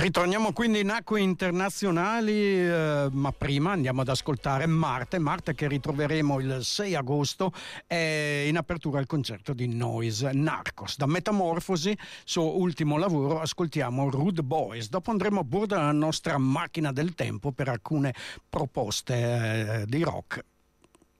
Ritorniamo quindi in acque internazionali, ma prima andiamo ad ascoltare Marte che ritroveremo il 6 agosto è in apertura al concerto di Noise Narcos. Da Metamorfosi, suo ultimo lavoro, ascoltiamo Rude Boys. Dopo andremo a bordo della nostra macchina del tempo per alcune proposte di rock